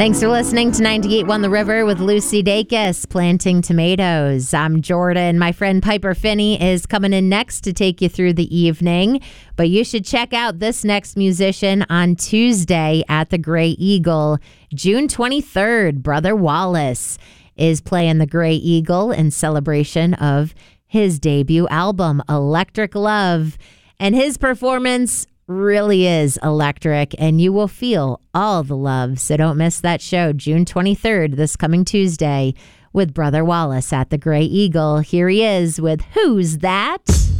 Thanks for listening to 98.1 The River with Lucy Dacus, planting tomatoes. I'm Jordan. My friend Piper Finney is coming in next to take you through the evening. But you should check out this next musician on Tuesday at the Gray Eagle. June 23rd, Brother Wallace is playing the Gray Eagle in celebration of his debut album, Electric Love. And his performance really is electric, and you will feel all the love. So don't miss that show, June 23rd, this coming Tuesday, with Brother Wallace at the Gray Eagle. Here he is with Who's That?